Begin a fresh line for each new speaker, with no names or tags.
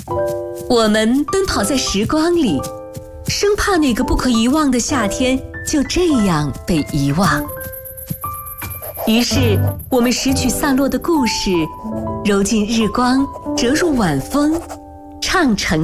我们奔跑在时光里，生怕那个不可遗忘的夏天就这样被遗忘。于是，我们拾取散落的故事，揉进日光，折入晚风，唱成